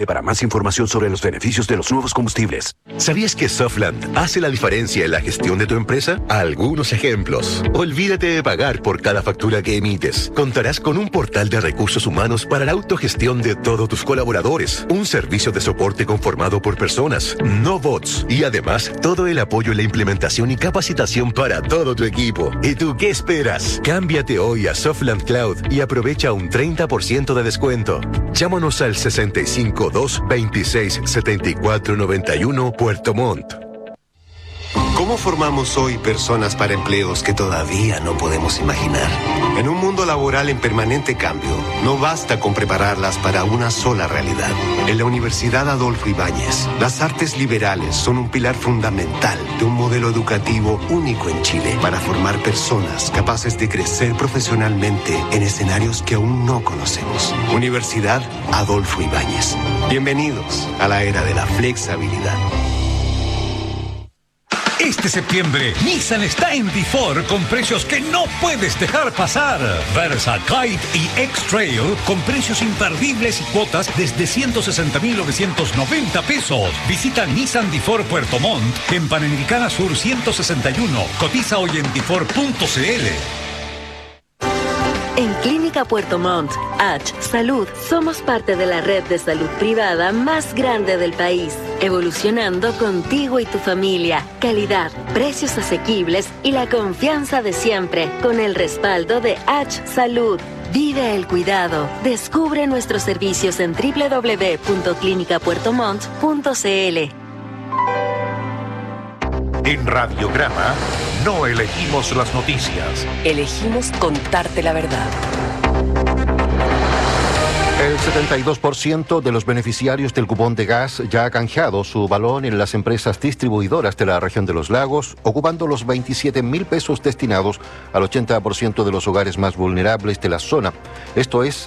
para más información sobre los beneficios de los nuevos combustibles. ¿Sabías que Softland hace la diferencia en la gestión de tu empresa? Algunos ejemplos. Olvídate de pagar por cada factura que emites. Contarás con un portal de recursos humanos para la autogestión de todos tus colaboradores. Un servicio de soporte conformado por personas, no bots. Y además, todo el apoyo en la implementación y capacitación para todo tu equipo. ¿Y tú qué esperas? Cámbiate hoy a Softland Cloud y aprovecha un 30% de descuento. Llámanos al 652 26 74 91 Puerto Montt. ¿Cómo formamos hoy personas para empleos que todavía no podemos imaginar? En un mundo laboral en permanente cambio, no basta con prepararlas para una sola realidad. En la Universidad Adolfo Ibáñez, las artes liberales son un pilar fundamental de un modelo educativo único en Chile para formar personas capaces de crecer profesionalmente en escenarios que aún no conocemos. Universidad Adolfo Ibáñez. Bienvenidos a la era de la flexibilidad. Este septiembre, Nissan está en D4 con precios que no puedes dejar pasar. Versa, Kite y X-Trail con precios imperdibles y cuotas desde 160.990 pesos. Visita Nissan D4 Puerto Montt en Panamericana Sur 161. Cotiza hoy en d4.cl. En Clínica Puerto Montt, H Salud, somos parte de la red de salud privada más grande del país, evolucionando contigo y tu familia. Calidad, precios asequibles y la confianza de siempre, con el respaldo de H Salud. Vive el cuidado. Descubre nuestros servicios en www.clinicapuertomont.cl. En Radiograma no elegimos las noticias. Elegimos contarte la verdad. El 72% de los beneficiarios del cupón de gas ya ha canjeado su balón en las empresas distribuidoras de la región de los lagos, ocupando los 27.000 pesos destinados al 80% de los hogares más vulnerables de la zona. Esto es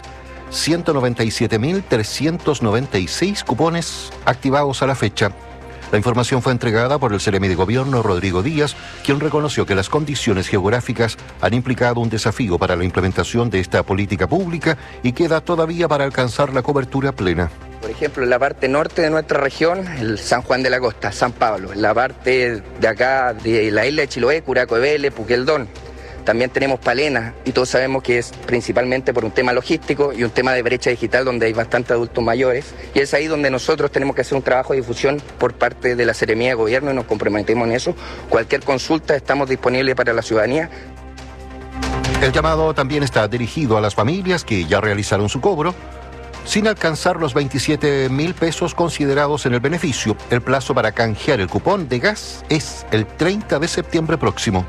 197.396 cupones activados a la fecha. La información fue entregada por el Seremi de Gobierno, Rodrigo Díaz, quien reconoció que las condiciones geográficas han implicado un desafío para la implementación de esta política pública y queda todavía para alcanzar la cobertura plena. Por ejemplo, en la parte norte de nuestra región, el San Juan de la Costa, San Pablo, en la parte de acá de la isla de Chiloé, Curaco de Vélez, Puqueldón. También tenemos Palena, y todos sabemos que es principalmente por un tema logístico y un tema de brecha digital donde hay bastantes adultos mayores. Y es ahí donde nosotros tenemos que hacer un trabajo de difusión por parte de la Seremía de Gobierno y nos comprometemos en eso. Cualquier consulta estamos disponibles para la ciudadanía. El llamado también está dirigido a las familias que ya realizaron su cobro sin alcanzar los 27.000 pesos considerados en el beneficio. El plazo para canjear el cupón de gas es el 30 de septiembre próximo.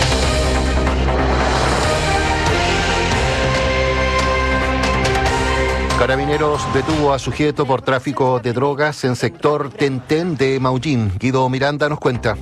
Carabineros detuvo a sujeto por tráfico de drogas en sector Tentén de Maullín. Guido Miranda nos cuenta.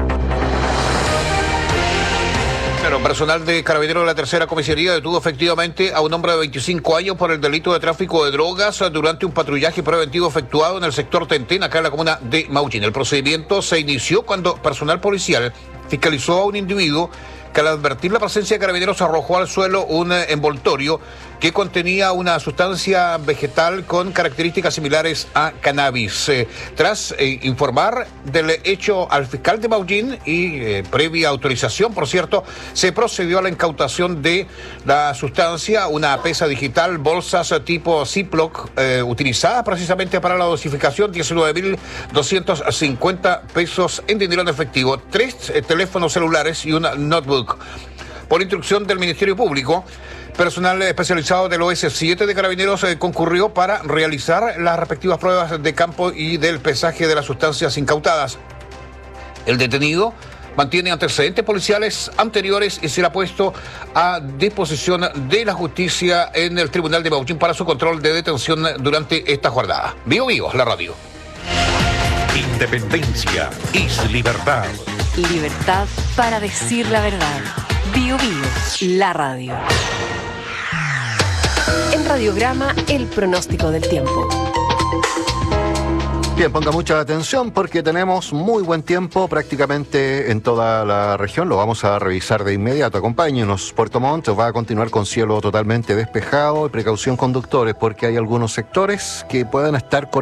Claro, personal de Carabineros de la Tercera Comisaría detuvo efectivamente a un hombre de 25 años por el delito de tráfico de drogas durante un patrullaje preventivo efectuado en el sector Tentén, acá en la comuna de Maullín. El procedimiento se inició cuando personal policial fiscalizó a un individuo que al advertir la presencia de Carabineros arrojó al suelo un envoltorio que contenía una sustancia vegetal con características similares a cannabis. Tras informar del hecho al fiscal de Maullín y previa autorización, por cierto, se procedió a la incautación de la sustancia, una pesa digital, bolsas tipo Ziploc, utilizadas precisamente para la dosificación, 19.250 pesos en dinero en efectivo, 3 teléfonos celulares y una notebook. Por instrucción del Ministerio Público, personal especializado del OS7 de Carabineros concurrió para realizar las respectivas pruebas de campo y del pesaje de las sustancias incautadas. El detenido mantiene antecedentes policiales anteriores y será puesto a disposición de la justicia en el Tribunal de Maullín para su control de detención durante esta jornada. Vivo, la radio. Independencia es libertad. Libertad para decir la verdad. Bio, la radio. En Radiograma, el pronóstico del tiempo. Bien, ponga mucha atención porque tenemos muy buen tiempo prácticamente en toda la región. Lo vamos a revisar de inmediato. Acompáñenos. Puerto Montt va a continuar con cielo totalmente despejado y precaución conductores porque hay algunos sectores que pueden estar con